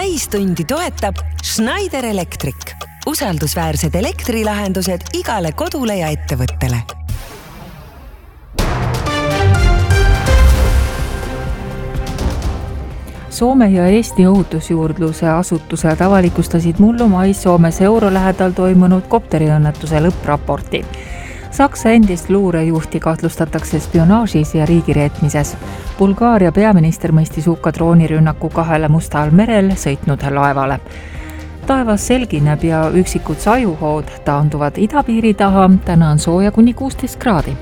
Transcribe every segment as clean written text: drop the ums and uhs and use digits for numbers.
täistundi toetab Schneider Electric. Usaldusväärsed elektrilahendused igale kodule ja ettevõttele. Soome ja Eesti ohutusjuurdluse asutused avalikustasid mullu mais Soomes Euro lähedal toimunud kopteriõnnetuse lõppraporti. Saksa endist luurejuhti kahtlustatakse spionaažis ja riigireetmises. Bulgaaria peaminister mõistis hukka droonirünnaku 2 Mustal merel sõitnud laevale. Taevas selgineb ja üksikud sajuhood taanduvad idapiiri taha, täna on sooja kuni 16 kraadi.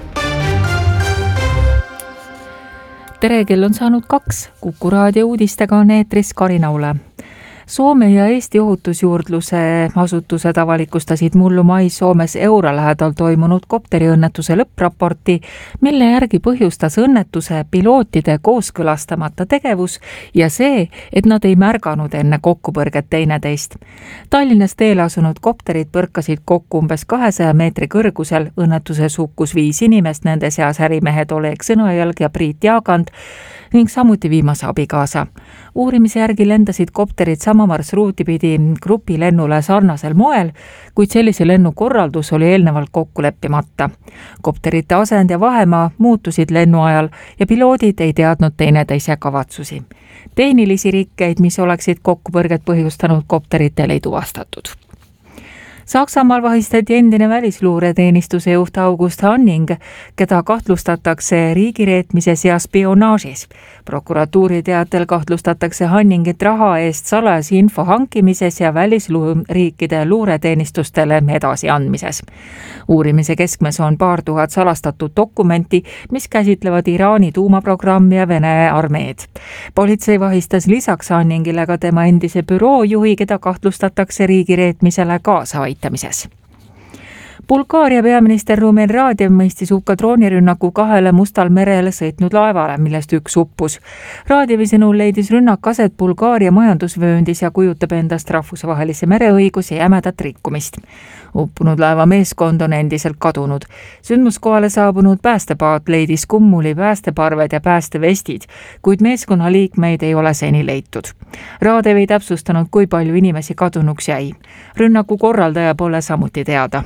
Tere, kell on saanud 2. Kuku raadio uudistega on eetris Karina Ule. Soome ja Eesti ohutusjuurdluse asutused avalikustasid mullu mais Soomes Euro lähedal toimunud kopteriõnnetuse lõppraporti, mille järgi põhjustas õnnetuse pilootide kooskõlastamata tegevus ja see, et nad ei märganud enne kokkupõrget teineteist. Tallinnas teele asunud kopterid põrkasid kokku umbes 200 meetri kõrgusel, õnnetuses hukkus 5 inimest, nende seas ärimehed Oleg Sõnajalg ja Priit Jaagand ning samuti viimase abikaasa. Uurimise järgi lendasid kopterid sama marsruuti pidi grupilennule sarnasel moel, kuid sellise lennu korraldus oli eelnevalt kokku leppimata. Kopterite asend ja vahemaa muutusid lennu ajal ja piloodid ei teadnud teineteise kavatsusi. Tehnilisi rikkeid, mis oleksid kokkupõrget põhjustanud kopteritel, ei tuvastatud. Saksamaal vahistati endine välisluureteenistuse juht August Hanning, keda kahtlustatakse riigireetmises ja spionaažis. Prokuratuuri teatel kahtlustatakse Hanningit raha eest salajasi info hankimises ja välisriikide luureteenistustele edasi andmises. Uurimise keskmes on 2000 salastatud dokumenti, mis käsitlevad Iraani tuumaprogrammi ja Vene armeed. Politsei vahistas lisaks Hanningile ka tema endise büroo juhi, keda kahtlustatakse riigireetmisele kaasa aitamises. Bulgaaria peaminister Rumen Radev mõistis hukka droonirünnaku 2 Mustal merele sõitnud laevale, millest 1 uppus. Radevi sõnul leidis rünnak aset Bulgaaria majandusvööndis ja kujutab endast rahvusvahelise mereõiguse jämedat rikkumist. Uppunud laeva meeskond on endiselt kadunud. Sündmuskohale saabunud päästepaat leidis kummuli päästeparved ja päästevestid, kuid meeskonna liikmeid ei ole seni leitud. Radev ei täpsustanud, kui palju inimesi kadunuks jäi. Rünnaku korraldaja pole samuti teada.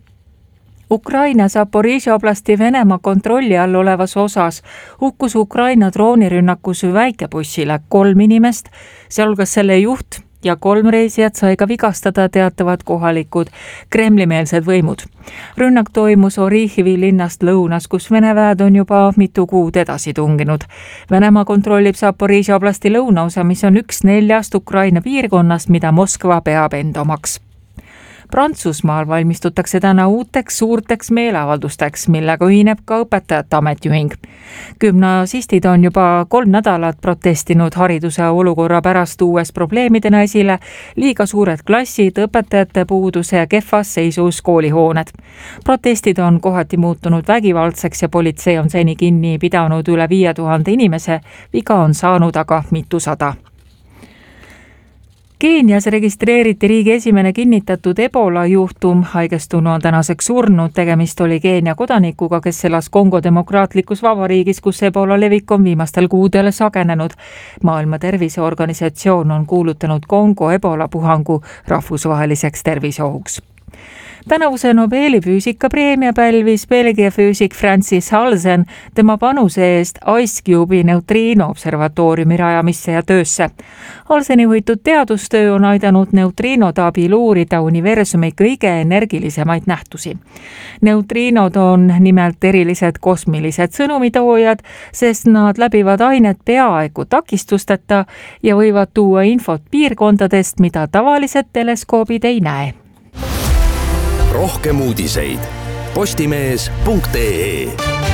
Ukraina Zaporižžja oblasti Venemaa kontrolli all olevas osas hukkus Ukraina droonirünnakus väikebussile 3 inimest, sealhulgas selle juht ja 3 reisijat sai ka vigastada, teatavad kohalikud kremlimeelsed võimud. Rünnak toimus Orihivi linnast lõunas, kus Vene väed on juba mitu kuud edasi tunginud. Venemaa kontrollib Zaporižžja oblasti lõunaosa, mis on 1 4 Ukraina piirkonnast, mida Moskva peab enda omaks. Prantsusmaal valmistutakse täna uuteks suurteks meeleavaldusteks, millega ühineb ka õpetajate ametiühing. Gümnasistid on juba 3 nädalat protestinud hariduse olukorra pärast uues probleemidena esile, liiga suured klassid, õpetajate puuduse ja kehvas seisus koolihooned. Protestid on kohati muutunud vägivaldseks ja politsei on seni kinni pidanud üle 5000 inimese, viga on saanud aga mitusada. Keenias registreeriti riigi esimene kinnitatud Ebola juhtum, haigestunu on tänaseks surnud, tegemist oli Keenia kodanikuga, kes elas Kongo demokraatlikus vabariigis, kus Ebola levik on viimastel kuudel sagenenud. Maailma Terviseorganisatsioon on kuulutanud Kongo Ebola puhangu rahvusvaheliseks terviseohuks. Tänavuse Nobeli füüsikapreemia pälvis Belgia füüsik Francis Halsen tema panuse eest IceCube'i neutriino observatooriumi rajamisse ja töösse. Halseni juhitud teadustöö on aidanud neutriinode abil uurida universumi kõige energilisemaid nähtusi. Neutriinod on nimelt erilised kosmilised sõnumitoojad, sest nad läbivad ainet peaaegu takistusteta ja võivad tuua infot piirkondadest, mida tavalised teleskoobid ei näe. Rohkem uudiseid postimees.ee.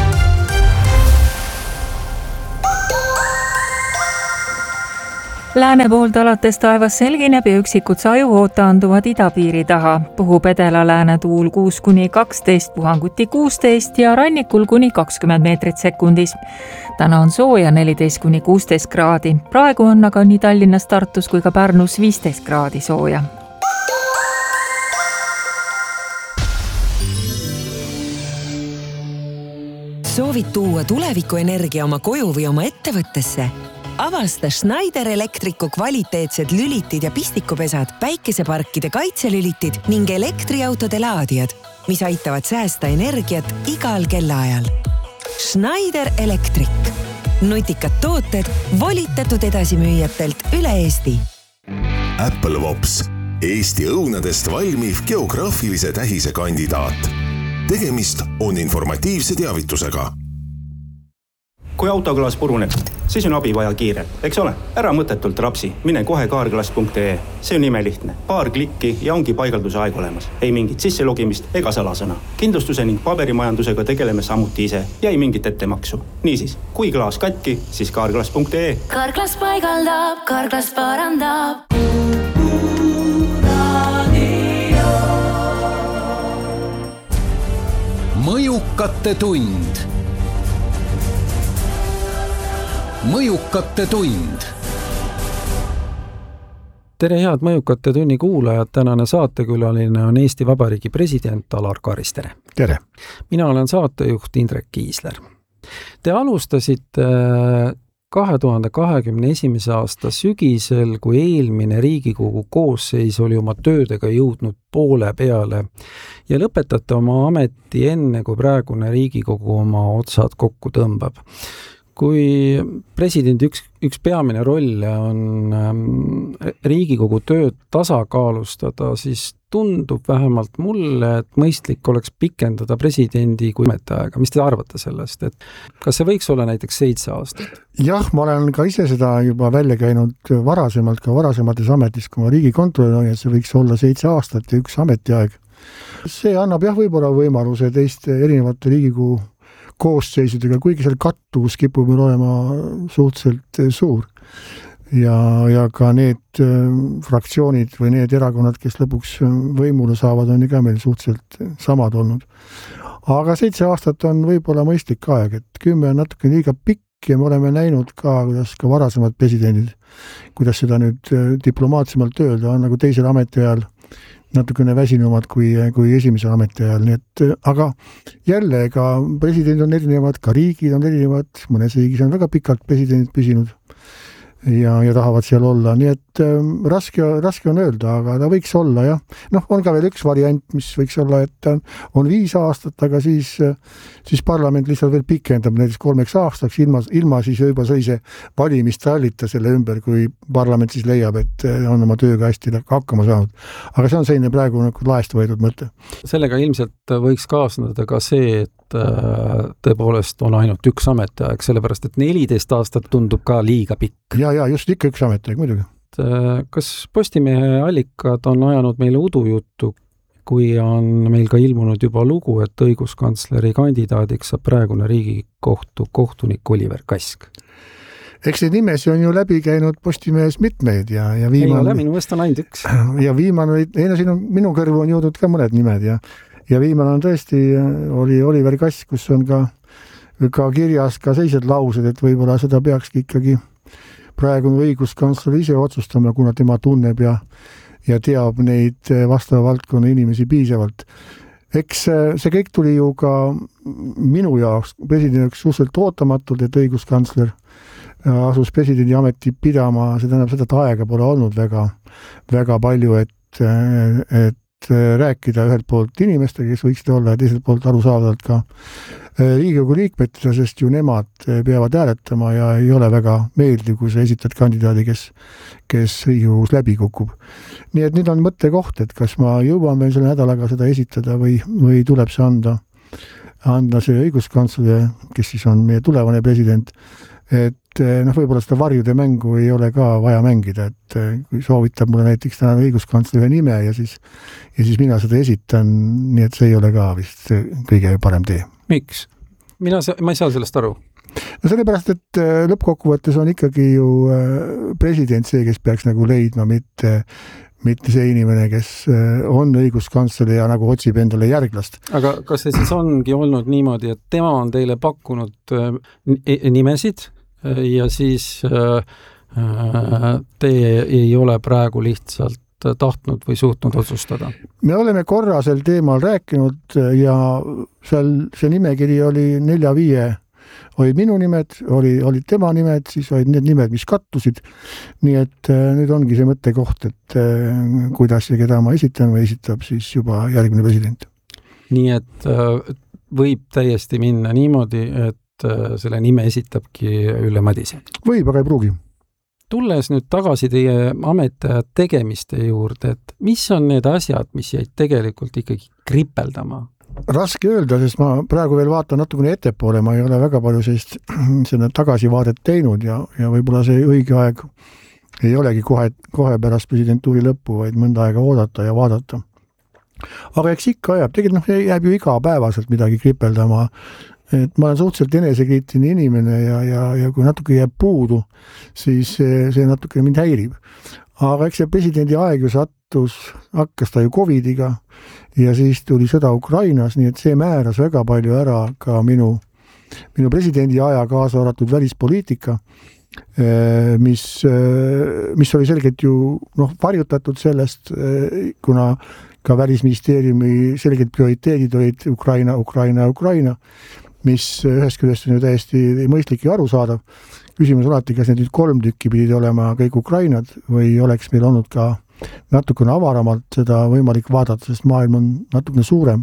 Lääne poolt alates taevas selgineb ja üksikud sajuhood taanduvad idapiiri taha. Puhub edela-lääne tuul 6–12, puhanguti 16 ja rannikul kuni 20 meetrit sekundis. Täna on sooja 14–16 kraadi. Praegu on aga nii Tallinnas, Tartus kui ka Pärnus 15 kraadi sooja. Soovid tuua tulevikuenergia oma koju või oma ettevõttesse? Avasta Schneider Electricu kvaliteetsed lülitid ja pistikupesad, päikeseparkide kaitselülitid ning elektriautode laadijad, mis aitavad säästa energiat igal kellaajal. Schneider Electric. Nutikad tooted volitatud edasimüüjatelt üle Eesti. Apple Vops. Eesti õunadest valmiv geograafilise tähise kandidaat. Tegemist on informatiivse teavitusega. Kui autoklaas puruneb, siis on abi vaja kiire. Eks ole, ära mõttetult rapsi. Mine kohe kaarklaas.ee. See on imelihtne. Paar klikki ja ongi paigalduse aeg olemas. Ei mingit sisselogimist ega salasõna. Kindlustuse ning paberimajandusega tegeleme samuti ise ja ei mingit ettemaksu. Niisiis, kui klaas katki, siis kaarklaas.ee. Kaarklaas paigaldab, kaarklaas parandab. Mõjukate tund. Mõjukate tund. Tere head Mõjukate tunni kuulajad, tänane saatekülaline on Eesti Vabariigi president Alar Karis, tere. Tere. Mina olen saatejuht Indrek Kiisler. Te alustasite 2021. aasta sügisel, kui eelmine Riigikogu koosseis oli oma töödega jõudnud poole peale ja lõpetate oma ameti enne, kui praegune Riigikogu oma otsad kokku tõmbab. Kui presidendi üks peamine roll on Riigikogu tööd tasakaalustada, siis tundub vähemalt mulle, et mõistlik oleks pikendada presidendi kui ametiaega. Mis te arvate sellest? Et kas see võiks olla näiteks 7 aastat? Jah, ma olen ka ise seda juba välja käinud varasemalt, ka varasemates ametis, kui ma riigikontrolör, et see võiks olla 7 aastat ja 1 ametiaeg. See annab jah võib-olla võimaluse teiste erinevate Riigikogu koosseisudega, kuigi seal kattuvus kipub meil olema suhteliselt suur. Ja ka need fraktsioonid või need erakonnad, kes lõpuks võimule saavad, on ka meil suhteliselt samad olnud. Aga 7 aastat on võib-olla mõistlik aeg, et 10 on natuke liiga pikk ja me oleme näinud ka, kuidas ka varasemad presidendid, kuidas seda nüüd diplomaatsemalt öelda, on nagu teisel ametiajal natukene väsinumad kui esimesel ametiajal. Nii et, aga jälle, ka presidendid on erinevad, ka riigid on erinevad, mõnes riigis on väga pikalt presidendid püsinud ja tahavad seal olla. Nii et raske on öelda, aga ta võiks olla, jah. On ka veel üks variant, mis võiks olla, et on 5 aastat, aga siis parlament lihtsalt veel pikendab näiteks 3 aastaks ilma siis juba sellise valimistrallita selle ümber, kui parlament siis leiab, et on oma tööga hästi hakkama saanud. Aga see on selline praegu nagu laest võetud mõte. Sellega ilmselt võiks kaasneda ka see, et tõepoolest on ainult 1 ametiaeg, sellepärast et 14 aastat tundub ka liiga pikk. Ja just ikka 1 ametiaeg, muidugi. Kas Postimehe allikad on ajanud meile udujuttu, kui on meil ka ilmunud juba lugu, et õiguskantsleri kandidaadiks saab praegune Riigikohtu kohtunik Oliver Kask? Eks neid nimesi on ju läbi käinud Postimehes mitmeid ja viimane... Ei ole, minu meelest on ainult 1. Ja viimane, siin on, minu kõrvu on jõudnud ka mõned nimed ja viimane on tõesti, oli Oliver Kask, kus on ka kirjas ka sellised laused, et võib-olla seda peakski ikkagi praegu õiguskantsler ise otsustama, kuna tema tunneb ja teab neid vastava valdkonna inimesi piisavalt. Eks see kõik tuli ju ka minu jaoks presidendiks suhteliselt ootamatult, et õiguskantsler asus presidendi ameti pidama, see tähendab seda, et aega pole olnud väga palju, et rääkida ühelt poolt inimestega, kes võiksid olla, ja teiselt poolt arusaadavalt ka Riigikogu liikmetele, sest ju nemad peavad hääletama ja ei ole väga meeldiv, kui sa esitad kandidaadi, kes Riigikogus läbi kukub. Nii et nüüd on mõttekoht, et kas ma jõuan veel selle nädalaga seda esitada või tuleb see anda see õiguskantsler, kes siis on meie tulevane president, et võib-olla seda varjude mängu ei ole ka vaja mängida, et kui soovitab mulle näiteks täna õiguskantsleri nime ja siis mina seda esitan, nii et see ei ole ka vist kõige parem tee. Miks? Ma ei saa sellest aru. Sellepärast, et lõppkokkuvõttes on ikkagi ju president see, kes peaks nagu leidma, mitte see inimene, kes on õiguskantsler ja nagu otsib endale järglast. Aga kas see siis ongi olnud niimoodi, et tema on teile pakkunud nimesid ja siis teie ei ole praegu lihtsalt tahtnud või suutnud otsustada? Me oleme korra sel teemal rääkinud ja seal see nimekiri oli 4-5 olid minu nimed, olid tema nimed, siis olid need nimed, mis kattusid. Nii et nüüd ongi see mõttekoht, et kuidas ja keda ma esitan või esitab siis juba järgmine president. Nii et võib täiesti minna niimoodi, et selle nime esitabki Ülle Madise. Võib, aga ei pruugi. Tulles nüüd tagasi teie ametiaja tegemiste juurde, et mis on need asjad, mis jäid tegelikult ikkagi kripeldama? Raske öelda, sest ma praegu veel vaatan natukene ettepoole, ma ei ole väga palju selle tagasivaadet teinud ja võib-olla see õige aeg ei olegi kohe pärast presidentuuri lõppu, vaid mõnda aega oodata ja vaadata. Aga eks ikka ajab, tegelikult jääb ju iga päevaselt midagi kripeldama, et ma olen suhteliselt enesekriitiline inimene ja kui natuke jääb puudu, siis see natuke mind häirib. Aga eks see presidendi aeg ju hakkas ta ju COVIDiga ja siis tuli sõda Ukrainas, nii et see määras väga palju ära ka minu presidendi aja kaasa arvatud välispoliitika, mis oli selgelt ju varjutatud sellest, kuna ka välisministeeriumi selgelt prioriteedid olid Ukraina, mis ühest küljest on ju täiesti mõistlik ja arusaadav. Küsimus alati, kas need nüüd 3 tükki pidid olema kõik Ukrainad või oleks meil olnud ka natukene avaramalt seda võimalik vaadata, sest maailm on natukene suurem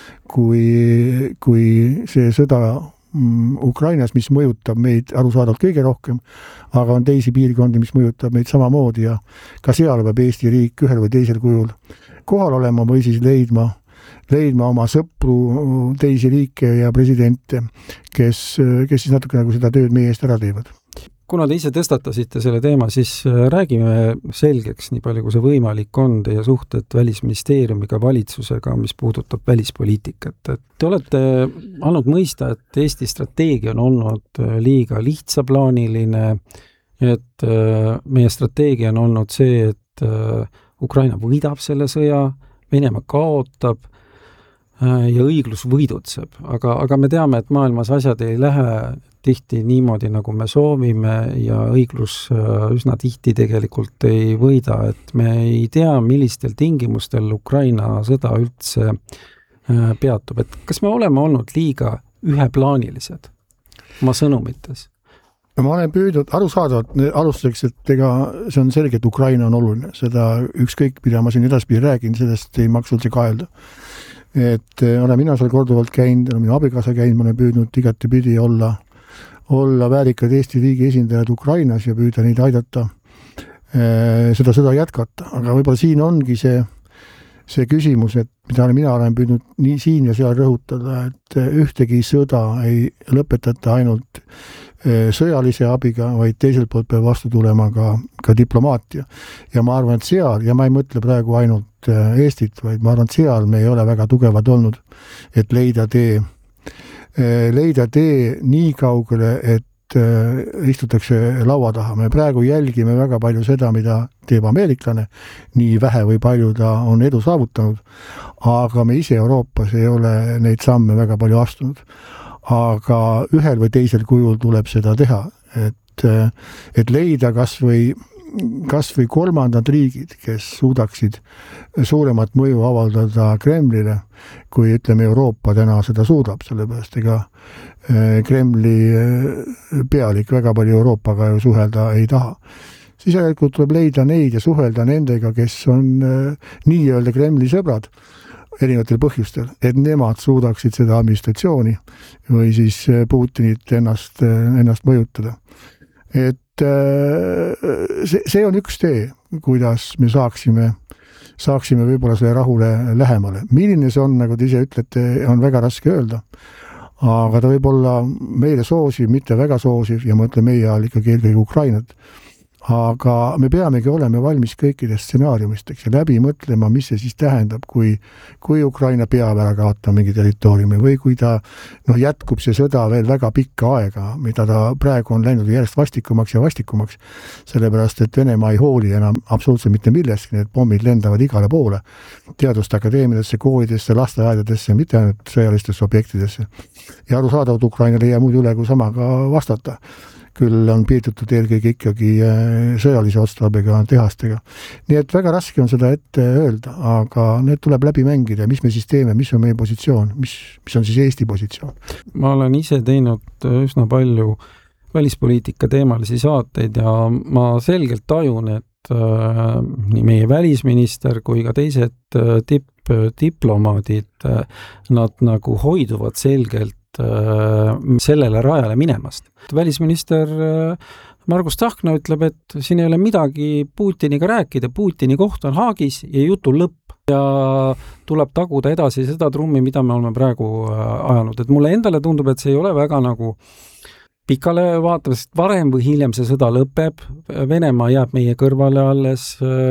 kui see sõda Ukrainas, mis mõjutab meid arusaadavalt kõige rohkem, aga on teisi piirkondi, mis mõjutab meid samamoodi ja ka seal peab Eesti riik ühel või teisel kujul kohal olema või siis leidma oma sõpru, teisi riike ja presidente, kes siis natuke nagu seda tööd meie eest ära teevad. Kuna te ise tõstatasite selle teema, siis räägime selgeks nii palju, kui see võimalik on teie suhted välisministeeriumiga, valitsusega, mis puudutab välispoliitikat. Et te olete andnud mõista, et Eesti strateegia on olnud liiga lihtsaplaaniline, et meie strateegia on olnud see, et Ukraina võidab selle sõja, Venemaa kaotab ja õiglus võidutseb. Aga me teame, et maailmas asjad ei lähe tihti niimoodi, nagu me soovime ja õiglus üsna tihti tegelikult ei võida, et me ei tea, millistel tingimustel Ukraina sõda üldse peatub. Et kas me oleme olnud liiga üheplaanilised oma sõnumites? Ma olen püüdnud arusaadavalt alustuseks, et see on selge, et Ukraina on oluline. Seda ükskõik, mida ma siin edaspidi räägin, sellest ei maksa üldse kaelda. Et olen mina seal korduvalt käinud, olen minu abikaasa käinud, ma olen püüdnud igatepidi olla väärikad Eesti riigi esindajad Ukrainas ja püüda neid aidata seda sõda jätkata. Aga võib-olla siin ongi see küsimus, et mida mina olen püüdnud nii siin ja seal rõhutada, et ühtegi sõda ei lõpetata ainult sõjalise abiga, vaid teiselt poolt peab vastu tulema ka diplomaatia. Ja ma arvan, et seal, ja ma ei mõtle praegu ainult Eestit, vaid ma arvan, et seal me ei ole väga tugevad olnud, et leida tee nii kaugele, et istutakse laua taha. Me praegu jälgime väga palju seda, mida teeb ameeriklane, nii vähe või palju ta on edu saavutanud, aga me ise Euroopas ei ole neid samme väga palju astunud. Aga ühel või teisel kujul tuleb seda teha, et leida kas või kolmandad riigid, kes suudaksid suuremat mõju avaldada Kremlile, kui ütleme Euroopa täna seda suudab, sellepärast ega Kremli pealik väga palju Euroopaga ju suhelda ei taha. Siis järelikult tuleb leida neid ja suhelda nendega, kes on nii-öelda Kremli sõbrad erinevatel põhjustel, et nemad suudaksid seda administratsiooni või siis Putinit ennast mõjutada. Et see on üks tee, kuidas me saaksime võib-olla selle rahule lähemale. Milline see on, nagu te ise ütlete, on väga raske öelda, aga ta võib olla meile soosiv, mitte väga soosiv ja ma ütlen meie all ikkagi eelkõige Ukrainat. Aga me peamegi olema valmis kõikidest stsenaariumisteks ja läbi mõtlema, mis see siis tähendab, kui Ukraina peab ära kaotama mingi territooriumi või kui ta jätkub see sõda veel väga pikka aega, mida ta praegu on läinud järjest vastikumaks ja vastikumaks, sellepärast et Venemaa ei hooli enam absoluutselt mitte millestki, need pommid lendavad igale poole, teaduste akadeemidesse, koolidesse, lasteaedadesse, mitte ainult sõjalistesse objektidesse. Ja arusaadavalt Ukrainale ei jää muud üle kui samaga vastata. küll on piirdutud eelkõige ikkagi sõjalise otstarbega tehastega. Nii et väga raske on seda ette öelda, aga need tuleb läbi mängida, mis me siis teeme, mis on meie positsioon, mis on siis Eesti positsioon. Ma olen ise teinud üsna palju välispoliitika teemalisi saateid ja ma selgelt tajun, et nii meie välisminister kui ka teised diplomaadid, nad nagu hoiduvad selgelt sellele rajale minemast. Välisminister Margus Tsahkna ütleb, et siin ei ole midagi Putiniga rääkida, Putini koht on Haagis ja jutu lõpp ja tuleb taguda edasi seda trummi, mida me oleme praegu ajanud. Et mulle endale tundub, et see ei ole väga nagu pikale vaatavast, varem või hiljem see sõda lõpeb, Venemaa jääb meie kõrvale alles,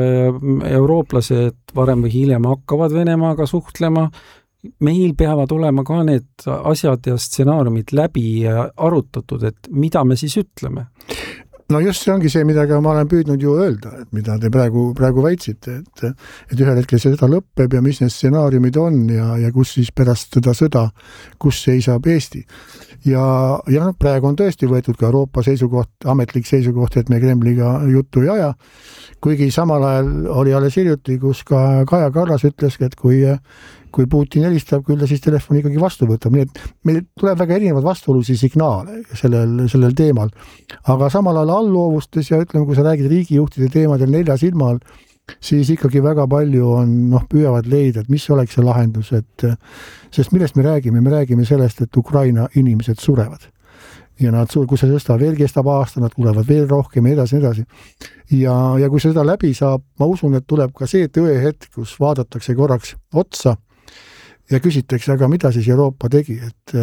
eurooplased varem või hiljem hakkavad Venemaaga suhtlema, meil peavad olema ka need asjad ja stsenaariumid läbi arutatud, et mida me siis ütleme. No just see ongi see, mida ma olen püüdnud ju öelda, et mida te praegu väitsite, et ühel hetkel see sõda lõpeb ja mis need stsenaariumid on ja kus siis pärast seda sõda, kus seisab Eesti. Ja praegu on tõesti võetud ka Euroopa seisukoht, ametlik seisukoht, et me Kremliga juttu ei aja, kuigi samal ajal oli alles hiljuti, kus ka Kaja Kallas ütles, et kui Putin helistab, küll ta siis telefoni ikkagi vastu võtab, nii et meil tuleb väga erinevad vastuolulisi signaale sellel teemal. Aga samal ajal alloovustes ja ütleme, kui sa räägid riigijuhtide teemadel 4 silma all, siis ikkagi väga palju on, püüavad leida, et mis oleks see lahendus, sest millest me räägime sellest, et Ukraina inimesed surevad. Ja kui see sõsta veel kestab aasta, nad tulevad veel rohkem ja edasi. Ja kui seda läbi saab, ma usun, et tuleb ka see tõehetk, kus vaadatakse korraks otsa ja küsitakse, aga mida siis Euroopa tegi,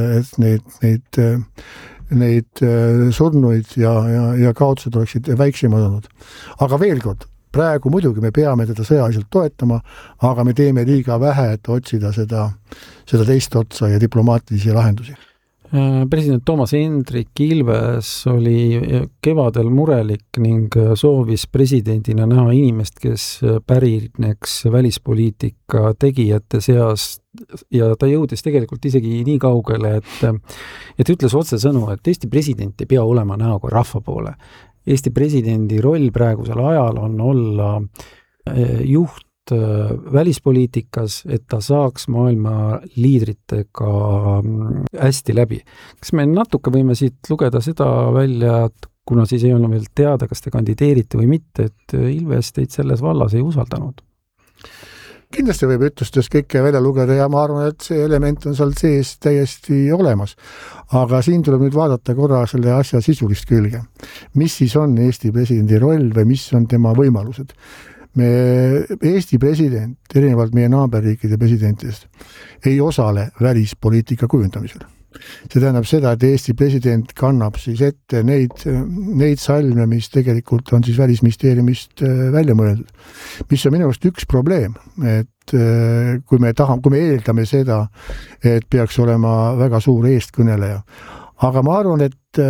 et neid surnuid ja kaotused oleksid väiksemad olnud. Aga veel kord, praegu muidugi me peame teda sõjaliselt toetama, aga me teeme liiga vähe, et otsida seda teist otsa ja diplomaatilisi lahendusi. President Toomas Hendrik Ilves oli kevadel murelik ning soovis presidendina näha inimest, kes pärineks välispoliitika tegijate seast ja ta jõudis tegelikult isegi nii kaugele, et ütles otsesõnu, et Eesti president ei pea olema näoga rahva poole. Eesti presidendi roll praegusel ajal on olla juht välispoliitikas, et ta saaks maailma liidritega hästi läbi. Kas me natuke võime siit lugeda seda välja, et kuna siis ei olnud veel teada, kas te kandideerite või mitte, et Ilves teid selles vallas ei usaldanud? Kindlasti võib ütlustest kõike välja lugeda ja ma arvan, et see element on seal sees täiesti olemas. Aga siin tuleb nüüd vaadata korra selle asja sisulist külge. Mis siis on Eesti presidendi roll või mis on tema võimalused? Eesti president, erinevalt meie naaberriikide presidentidest, ei osale välispoliitika kujundamisel. See tähendab seda, et Eesti president kannab siis ette neid salme, mis tegelikult on siis välisministeeriumist välja mõeldud. Mis on minu arust üks probleem, et kui me eeldame seda, et peaks olema väga suur eestkõneleja. Aga ma arvan, et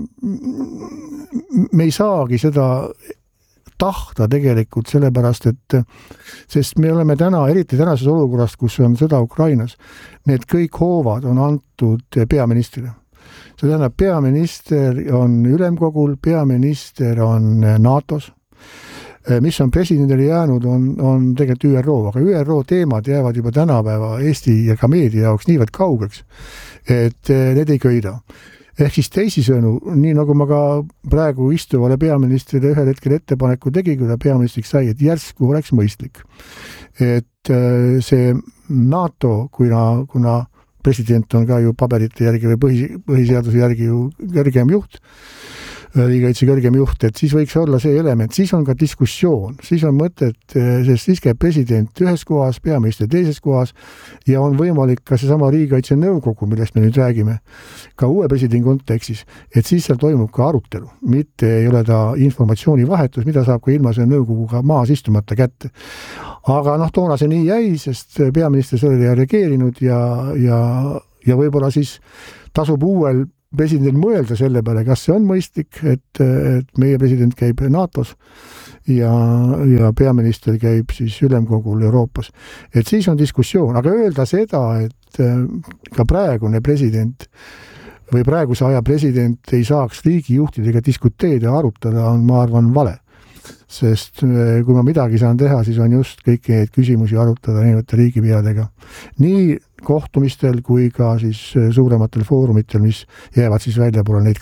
me ei saagi seda tahta tegelikult sellepärast, sest me oleme eriti tänases olukorras, kus on sõda Ukrainas, need kõik hoovad on antud peaministrile. See tähendab, peaminister on ülemkogul, peaminister on NATO-s, mis on presidendile jäänud, on tegelikult ÜRO, aga ÜRO teemad jäävad juba tänapäeva Eesti ja ka meedia jaoks niivõrd kaugeks, et need ei köida. Ehk siis teisisõnu, nii nagu ma ka praegu istuvale peaministrile ühel hetkel ettepaneku tegi, kui ta peaministriks sai, et järsku oleks mõistlik. Et see NATO, kuna president on ka ju paberite järgi või põhiseaduse järgi ju kõrgem juht, riigikaitse kõrgem juht, et siis võiks olla see element, siis on ka diskussioon, siis on mõtet, sest siis käib president ühes kohas, peaminister teises kohas ja on võimalik ka seesama riigikaitse nõukogu, millest me nüüd räägime, ka uue presidendi kontekstis, et siis seal toimub ka arutelu, mitte ei ole ta informatsioonivahetus, mida saab ka ilma selle nõukoguga maas istumata kätte. Aga toona see nii jäi, sest peaminister sellele ei reageerinud ja võib-olla siis tasub uuel president mõelda selle peale, kas see on mõistlik, et meie president käib NATO-s ja peaminister käib siis ülemkogul Euroopas. Et siis on diskussioon, aga öelda seda, et ka praegune president või praeguse aja president ei saaks riigijuhtidega diskuteerida ja arutada, on, ma arvan, vale. Sest kui ma midagi saan teha, siis on just kõiki neid küsimusi arutada erinevate riigipeadega. Nii kohtumistel kui ka siis suurematel foorumitel, mis jäävad siis väljapoole neid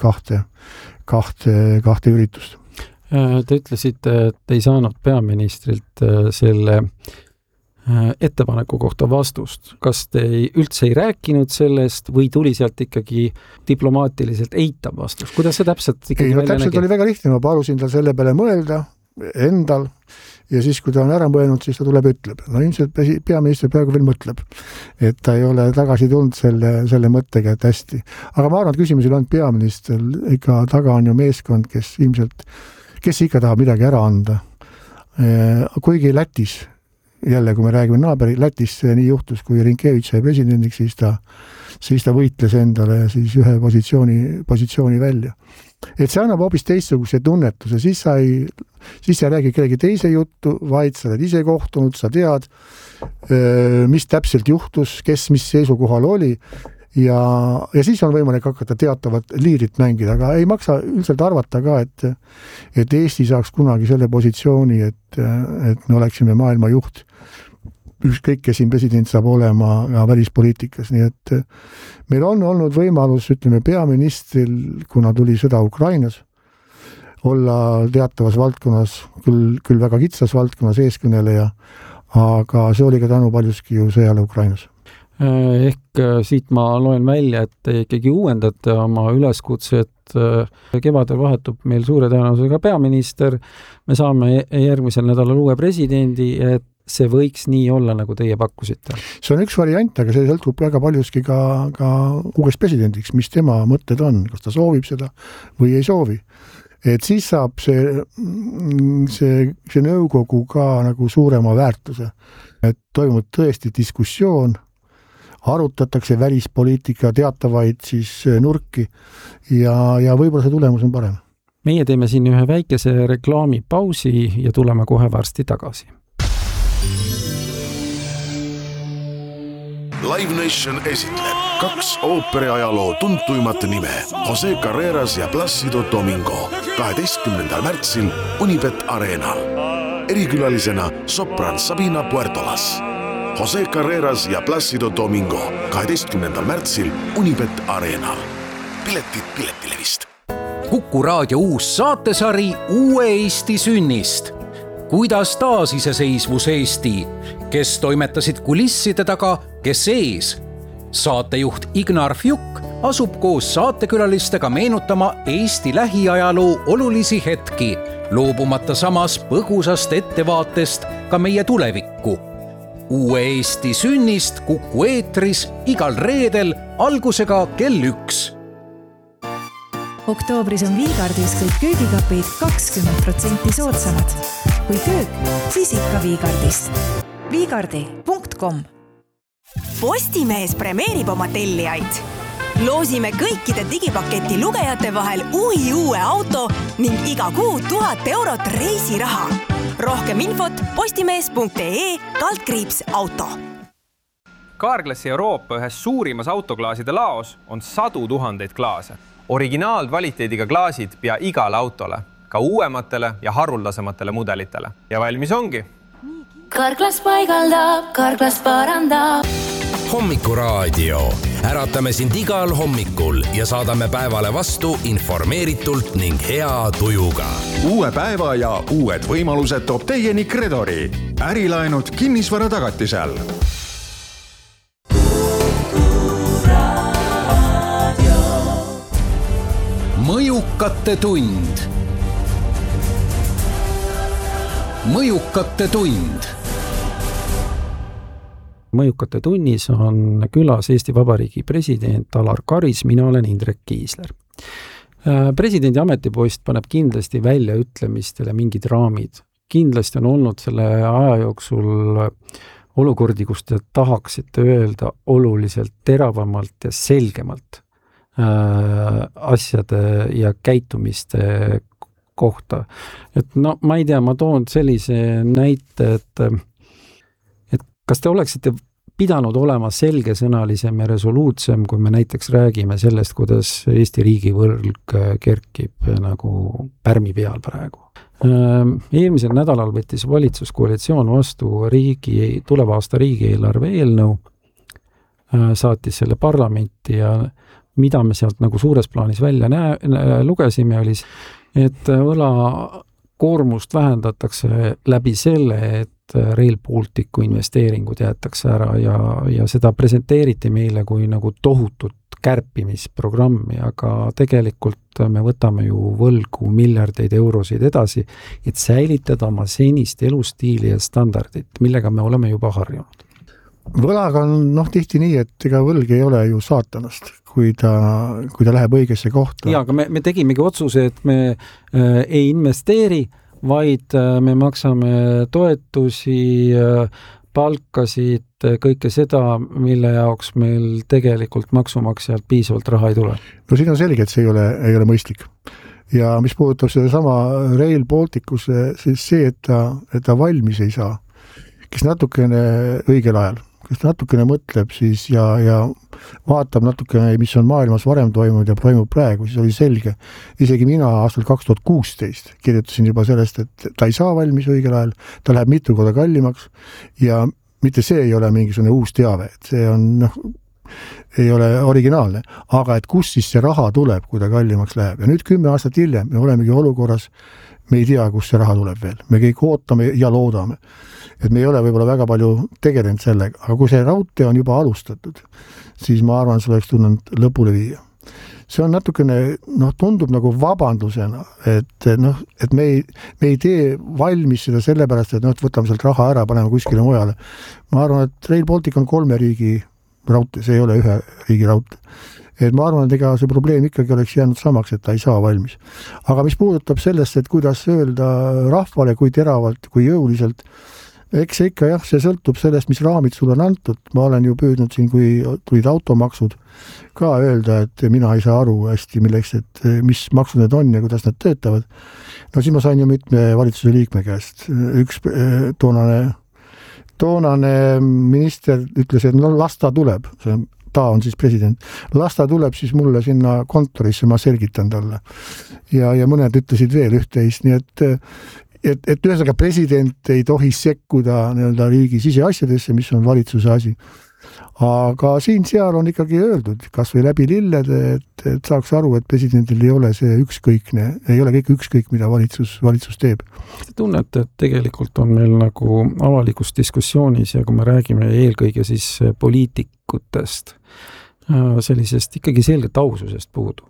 kahte üritust. Te ütlesite, et ei saanud peaministrilt selle ettepaneku kohta vastust. Kas te üldse ei rääkinud sellest või tuli sealt ikkagi diplomaatiliselt eitav vastus? Kuidas see täpselt ikkagi välja täpselt nägi? Oli väga lihtne, ma palusin tal selle peale mõelda endal ja siis, kui ta on ära mõelnud, siis ta tuleb ütleb. No ilmselt peaminister praegu veel mõtleb, et ta ei ole tagasi tulnud selle mõttega, et hästi. Aga ma arvan, et küsimusel on peaminister, ikka taga on ju meeskond, kes ikka tahab midagi ära anda. Kuigi Lätis, jälle, kui me räägime naaberi, Lätis nii juhtus, kui Rinkevitš sai presidendiks, siis ta võitles endale siis ühe positsiooni välja. Et see annab hoopis teistsuguse tunnetuse, siis sa ei räägi kellegi teise juttu, vaid sa oled ise kohtunud, sa tead, mis täpselt juhtus, kes mis seisukohal oli ja siis on võimalik hakata teatavat liidrit mängida, aga ei maksa üldiselt arvata ka, et Eesti saaks kunagi selle positsiooni, et me oleksime maailma juht. Ükskõik, kes siin president saab olema välispoliitikas, nii et meil on olnud võimalus, ütleme, peaministril, kuna tuli sõda Ukrainas, olla teatavas valdkonnas, küll väga kitsas valdkonnas eeskõneleja, aga see oli ka tänu paljuski ju sõjale Ukrainas. Ehk siit ma loen välja, et te ikkagi uuendate oma üleskutse, et kevadel vahetub meil suure tõenäosusega peaminister, me saame järgmisel nädalal uue presidendi, et see võiks nii olla, nagu teie pakkusite. See on üks variant, aga see sõltub väga paljuski ka uueks presidendiks, mis tema mõtted on, kas ta soovib seda või ei soovi. Et siis saab see nõukogu ka nagu suurema väärtuse. Et toimub tõesti diskussioon, arutatakse välispoliitika teatavaid siis nurki ja võib-olla see tulemus on parem. Meie teeme siin ühe väikese reklaamipausi ja tuleme kohe varsti tagasi. Live Nation esitleb 2 ooperiajaloo tuntuimat nime Jose Carreras ja Plácido Domingo 12. märtsil Unibet Arenal. Erikülalisena sopran Sabina Puertolas. Jose Carreras ja Plácido Domingo 12. märtsil Unibet Arenal. Piletid Piletilevist. Kuku raadio uus saatesari Uue Eesti sünnist. Kuidas taasiseseisvus Eesti? Kes toimetasid kulisside taga, kes ees? Saatejuht Ignar Fjuk asub koos saatekülalistega meenutama Eesti lähiajaloo olulisi hetki, loobumata samas põgusast ettevaatest ka meie tulevikku. Uue Eesti sünnist Kuku eetris igal reedel algusega kell 1. Oktoobris on Viigardis kõik köögikapid 20% soodsamad. Kui köök, siis ikka Viigardist. Viigardi.com Postimees premeerib oma tellijaid. Loosime kõikide digipaketi lugejate vahel uue auto ning iga kuu 1000 eurot reisiraha. Rohkem infot postimees.ee/auto. Carglassi Euroopa ühes suurimas autoklaaside laos on 100 000 klaase. Originaalkvaliteediga klaasid pea igale autole, ka uuematele ja haruldasematele mudelitele. Ja valmis ongi. Carglass paigaldab, Carglass parandab. Hommikuraadio. Äratame sind igal hommikul ja saadame päevale vastu informeeritult ning hea tujuga. Uue päeva ja uued võimalused toob teieni Credori. Ärilaenud kinnisvara tagatisel. Mõjukate tund. Mõjukate tund. Mõjukate tunnis on külas Eesti Vabariigi president Alar Karis, mina olen Indrek Kiisler. Presidendi ametipost paneb kindlasti välja ütlemistele mingid raamid. Kindlasti on olnud selle aja jooksul olukordi, kus te tahaksite öelda oluliselt teravamalt ja selgemalt asjade ja käitumiste kohta. Et no, ma ei tea, ma toon sellise näite, et kas te oleksite pidanud olema selgesõnalisem ja resoluutsem, kui me näiteks räägime sellest, kuidas Eesti riigivõlg kerkib nagu pärmi peal praegu. Eelmisel nädalal võttis valitsuskoalitsioon vastu tuleva aasta riigieelarve eelnõu, saatis selle parlamenti ja mida me sealt nagu suures plaanis välja lugesime, oli, et võlakoormust vähendatakse läbi selle, et Rail Balticu investeeringud jäetakse ära ja seda presenteeriti meile kui nagu tohutut kärpimisprogrammi, aga tegelikult me võtame ju võlgu miljardeid eurosid edasi, et säilitada oma senist elustiili ja standardit, millega me oleme juba harjunud. Võlaga on tihti nii, et ega võlg ei ole ju saatanast, kui ta läheb õigesse kohta. Ja, aga me tegimegi otsuse, et me ei investeeri, vaid me maksame toetusi, palkasid, kõike seda, mille jaoks meil tegelikult maksumaksjalt piisavalt raha ei tule. No siin on selge, et see ei ole mõistlik. Ja mis puudutab seda sama Rail Balticusse, siis see, et ta valmis ei saa, kes natukene õigel ajal, kes natukene mõtleb siis ja vaatab natukene, mis on maailmas varem toimunud ja toimub praegu, siis oli selge. Isegi mina aastal 2016 kirjutasin juba sellest, et ta ei saa valmis õigel ajal, ta läheb mitu korda kallimaks ja mitte see ei ole mingisugune uus teave, et see on ei ole originaalne, aga et kus siis see raha tuleb, kui ta kallimaks läheb. Ja nüüd 10 aastat hiljem me olemegi olukorras, me ei tea, kus see raha tuleb veel. Me kõik ootame ja loodame. Et me ei ole võib-olla väga palju tegelenud sellega, aga kui see raudtee on juba alustatud, siis ma arvan, see oleks tulnud lõpule viia. See on natukene, tundub nagu vabandusena, et me ei tee valmis seda sellepärast, et võtame sealt raha ära, paneme kuskile mujale. Ma arvan, et Rail Baltic on 3 riigi raudtee, see ei ole 1 riigi raudtee. Et ma arvan, et ega see probleem ikkagi oleks jäänud samaks, et ta ei saa valmis. Aga mis puudutab sellest, et kuidas öelda rahvale, kui teravalt, kui jõuliselt, eks see ikka see sõltub sellest, mis raamid sul on antud. Ma olen ju püüdnud siin, kui tulid automaksud, ka öelda, et mina ei saa aru hästi milleks, et mis maksud need on ja kuidas nad töötavad. No siis ma sain ju mitme valitsuse liikme käest. Üks toonane minister ütles, et las ta tuleb, ta on siis president, las ta tuleb siis mulle sinna kontorisse, ma selgitan talle. Ja mõned ütlesid veel üht-teist, nii et ühesõnaga president ei tohi sekkuda riigi siseasjadesse, mis on valitsuse asi. Aga siin-seal on ikkagi öeldud, kas või läbi lillede, et saaks aru, et presidendil ei ole see ükskõikne, ei ole kõik ükskõik, mida valitsus teeb. Te tunnete, et tegelikult on meil nagu avalikus diskussioonis ja kui me räägime eelkõige siis poliitikutest, sellisest ikkagi selgelt aususest puudu.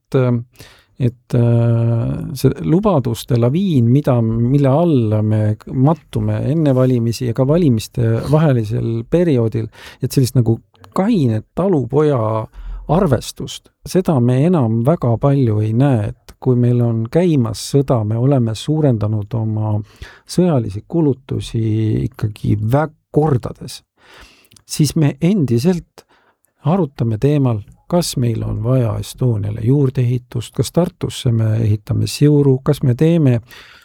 Et see lubaduste laviin, mille alla me mattume enne valimisi ja ka valimiste vahelisel perioodil, et sellist nagu kainet talupoja arvestust, seda me enam väga palju ei näe, et kui meil on käimas sõda, me oleme suurendanud oma sõjalisi kulutusi ikkagi kordades, siis me endiselt arutame teemal, kas meil on vaja Estoniale juurdeehitust, kas Tartusse me ehitame siuru, kas me teeme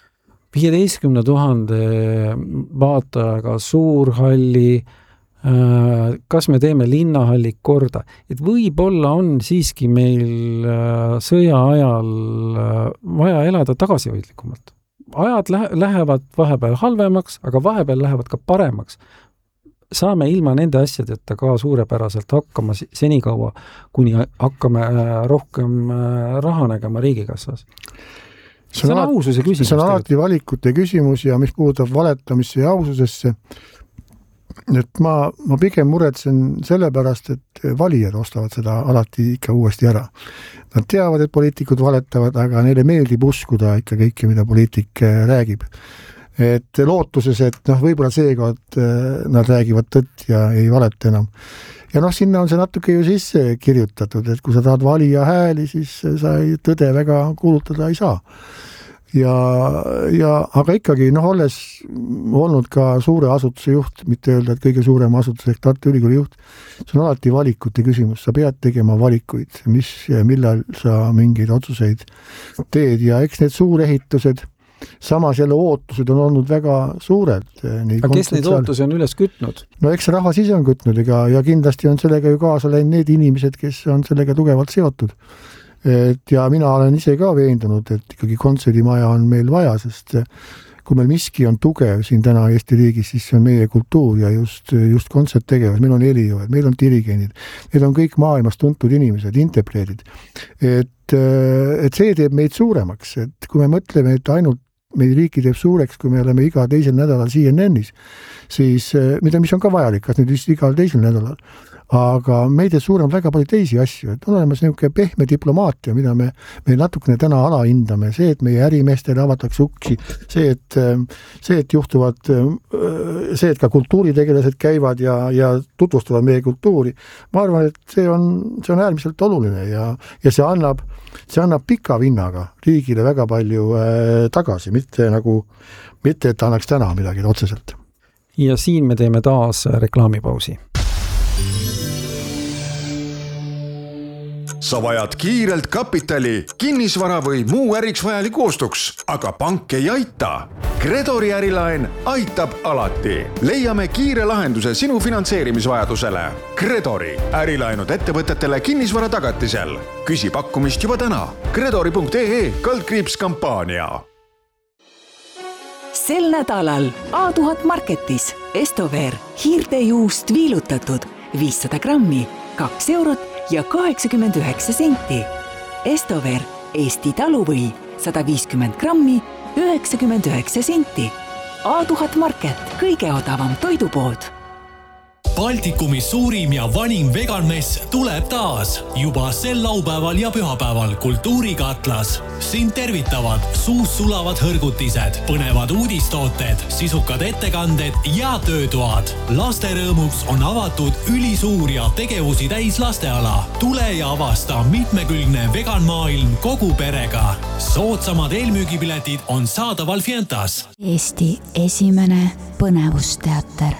15 000 vaatajaga suurhalli, kas me teeme linnahalli korda. Et võib-olla on siiski meil sõja ajal vaja elada tagasihoidlikumalt. Ajad lähevad vahepeal halvemaks, aga vahepeal lähevad ka paremaks. Saame ilma nende asjadeta ka suurepäraselt hakkama senikaua, kuni hakkame rohkem raha nägema riigikassas. See on aususe küsimus. See on alati valikute küsimus ja mis puudutab valetamisse ja aususesse, et ma pigem muretsen sellepärast, et valijad ostavad seda alati ikka uuesti ära. Nad teavad, et poliitikud valetavad, aga neile meeldib uskuda ikka kõike, mida poliitik räägib. Et lootuses, et võib-olla seekord nad räägivad tõtt ja ei valeta enam. Ja sinna on see natuke ju sisse kirjutatud, et kui sa tahad valija hääli, siis sa tõde väga kuulutada ei saa. Aga ikkagi, olles olnud ka suure asutuse juht, mitte öelda, et kõige suurem asutus ehk Tartu Ülikooli juht, see on alati valikute küsimus. Sa pead tegema valikuid, millal sa mingeid otsuseid teed ja eks need suurehitused samas jälle ootused on olnud väga suured. Aga kes neid ootusi on üles kütnud? No eks rahvas ise on kütnud ja kindlasti on sellega ju kaasa läinud need inimesed, kes on sellega tugevalt seotud. Ja mina olen ise ka veendunud, et ikkagi kontserdimaja on meil vaja, sest kui meil miski on tugev siin täna Eesti riigis, siis see on meie kultuur ja just kontserttegevus. Meil on helijoed, meil on dirigendid, need on kõik maailmas tuntud inimesed, interpreedid. Et see teeb meid suuremaks, et kui me mõtleme, et ainult meid riiki teeb suureks, kui me oleme iga teisel nädalal CNN-is, siis mis on ka vajalik, kas nüüd vist igal teisel nädalal, aga meid teeb suurem väga palju teisi asju, et on olemas niisugune pehme diplomaatia, mida me natukene täna alahindame, see, et meie ärimeestele avatakse uksi, see, et juhtuvad, see, et ka kultuuritegelased käivad ja tutvustavad meie kultuuri. Ma arvan, et see on äärmiselt oluline ja see annab pika vinnaga riigile väga palju tagasi, mitte et ta annaks täna midagi otseselt. Ja siin me teeme taas reklaamipausi. Sa vajad kiirelt kapitali, kinnisvara või muu äriks vajaliku ostuks, aga pank ei aita. Credori ärilaen aitab alati. Leiame kiire lahenduse sinu finantseerimisvajadusele. Credori ärilaenud ettevõtetele kinnisvara tagatisel. Küsi pakkumist juba täna. Credori.ee/kampaania. Sel nädalal A1000 Marketis Estover hiirtejuust viilutatud 500 grammi, 2 eurot ja 89 senti. Estover Eesti taluvõi 150 grammi, 99 senti. A1000 Market, kõige odavam toidupood. Baltikumi suurim ja vanim veganmess tuleb taas juba sel laupäeval ja pühapäeval Kultuurikatlas. Siin tervitavad suus sulavad hõrgutised, põnevad uudistooted, sisukad ettekanded ja töötoad. Laste rõõmuks on avatud ülisuur ja tegevusi täis lasteala. Tule ja avasta mitmekülgne veganmaailm kogu perega. Soodsamad eelmüügipiletid on saadaval Fientas. Eesti esimene põnevusteater.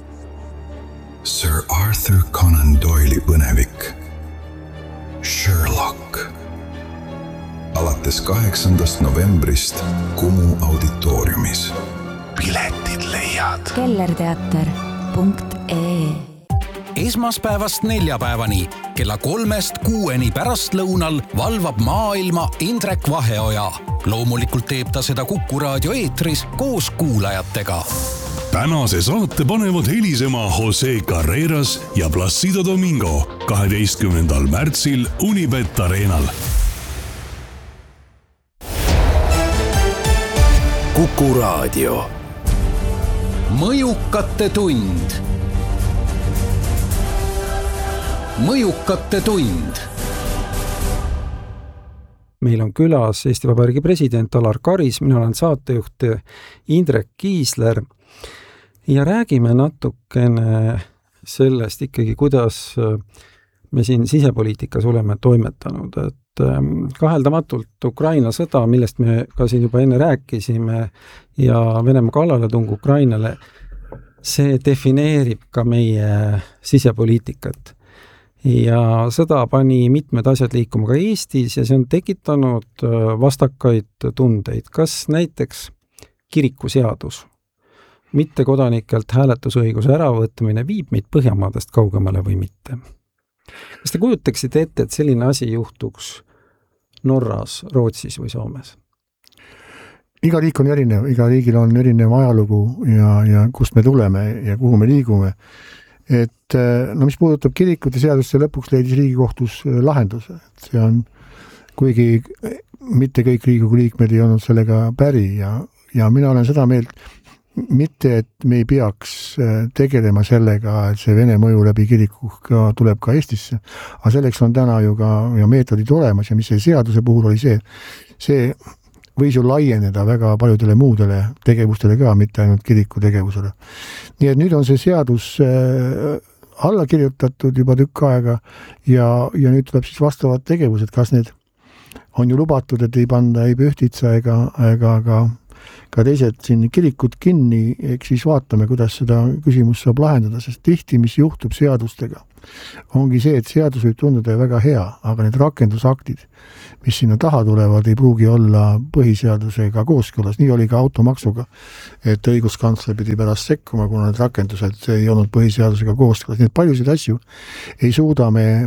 Sir Arthur Conan Doyle'i põnevik Sherlock. Alates 8. novembrist Kumu auditooriumis. Piletid leiad kellerteater.ee. Esmaspäevast neljapäevani kella 3-6 pärastlõunal valvab maailma Indrek Vaheoja. Loomulikult teeb ta seda Kuku raadio eetris koos kuulajatega. Tänase saate panevad helisema Jose Carreras ja Placido Domingo 12. märtsil Unibet Arenal. Kuku raadio. Mõjukate tund. Mõjukate tund. Meil on külas Eesti Vabariigi president Alar Karis, mina olen saatejuht Indrek Kiisler ja räägime natukene sellest ikkagi, kuidas me siin sisepoliitikas oleme toimetanud, et kaheldamatult Ukraina sõda, millest me ka siin juba enne rääkisime ja Venemaa kallaletung Ukrainale, see defineerib ka meie sisepoliitikat. Ja sõda pani mitmed asjad liikuma ka Eestis ja see on tekitanud vastakaid tundeid. Kas näiteks kirikuseadus, mitte kodanikelt hääletusõiguse äravõtmine viib meid Põhjamaadest kaugemale või mitte? Kas te kujutaksite ette, et selline asi juhtuks Norras, Rootsis või Soomes? Iga riik on erinev, iga riigil on erinev ajalugu ja kust me tuleme ja kuhu me liigume. Et mis puudutab kirikute seadust, see lõpuks leidis Riigikohtus lahenduse. See on, kuigi mitte kõik Riigikogu liikmed ei olnud sellega päri ja mina olen seda meelt, mitte et me ei peaks tegelema sellega, et see Vene mõju läbi kiriku tuleb ka Eestisse, aga selleks on täna ju ka meetodid olemas ja mis see seaduse puhul oli see võis ju laieneda väga paljudele muudele tegevustele ka, mitte ainult kiriku tegevusele. Nii et nüüd on see seadus alla kirjutatud juba tükk aega ja nüüd tuleb siis vastavad tegevused, kas need on ju lubatud, et ei panda ei Pühtitsa ega ka teised siin kirikud kinni, eks siis vaatame, kuidas seda küsimust saab lahendada, sest tihti, mis juhtub seadustega, ongi see, et seadus võib tunduda väga hea, aga need rakendusaktid, mis sinna taha tulevad, ei pruugi olla põhiseadusega kooskõlas. Nii oli ka automaksuga, et õiguskantsler pidi pärast sekkuma, kuna need rakendused ei olnud põhiseadusega kooskõlas. Nii et paljusid asju ei suuda me